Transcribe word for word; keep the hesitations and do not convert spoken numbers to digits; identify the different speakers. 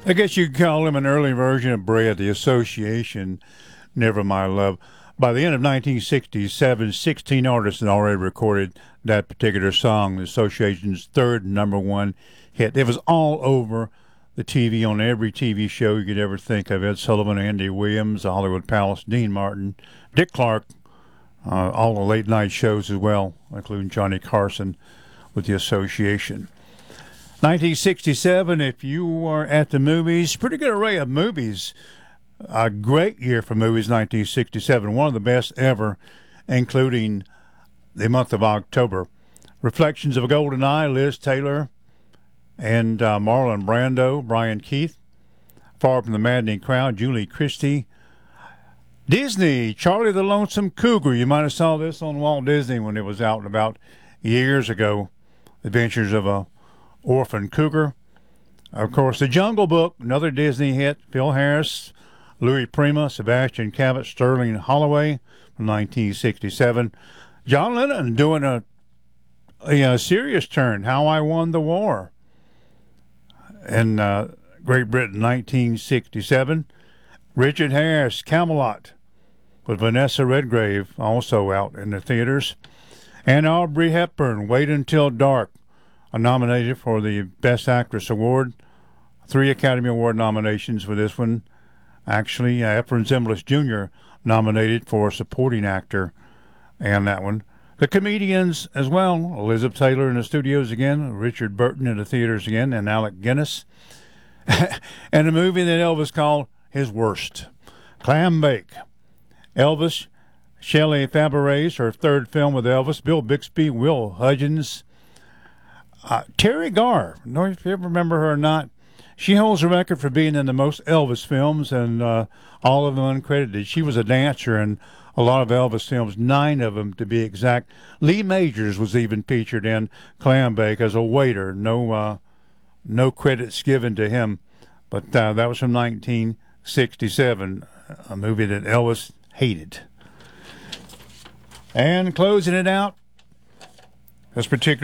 Speaker 1: I guess you could call him an early version of Bread, the Association, Never My Love. By the end of nineteen sixty-seven, sixteen artists had already recorded that particular song, the Association's third number one hit. It was all over the T V, on every T V show you could ever think of. Ed Sullivan, Andy Williams, The Hollywood Palace, Dean Martin, Dick Clark, uh, all the late night shows as well, including Johnny Carson with the Association. nineteen sixty-seven, if you were at the movies, pretty good array of movies. A great year for movies, nineteen sixty-seven, one of the best ever, including the month of October. Reflections of a Golden Eye, Liz Taylor and uh, Marlon Brando, Brian Keith. Far from the Maddening Crowd, Julie Christie. Disney, Charlie the Lonesome Cougar. You might have saw this on Walt Disney when it was out and about years ago. Adventures of a Orphan Cougar. Of course, The Jungle Book, another Disney hit. Phil Harris, Louis Prima, Sebastian Cabot, Sterling Holloway from nineteen sixty-seven. John Lennon doing a, a, a serious turn, How I Won the War. In uh, Great Britain, nineteen sixty-seven. Richard Harris, Camelot, with Vanessa Redgrave, also out in the theaters. And Audrey Hepburn, Wait Until Dark, nominated for the Best Actress Award. Three Academy Award nominations for this one. Actually, uh, Efren Zimbalist Junior nominated for Supporting Actor, and that one. The Comedians as well. Elizabeth Taylor in the studios again. Richard Burton in the theaters again, and Alec Guinness. And a movie that Elvis called his worst. Clam Bake. Elvis, Shelley Fabares, her third film with Elvis. Bill Bixby, Will Hudgens. Uh, Terry Garr, I don't know if you ever remember her or not. She holds a record for being in the most Elvis films, and uh, all of them uncredited. She was a dancer in a lot of Elvis films, nine of them to be exact. Lee Majors was even featured in Clam Bake as a waiter. No, uh, no credits given to him, but uh, that was from nineteen sixty-seven, a movie that Elvis hated. And closing it out, this particular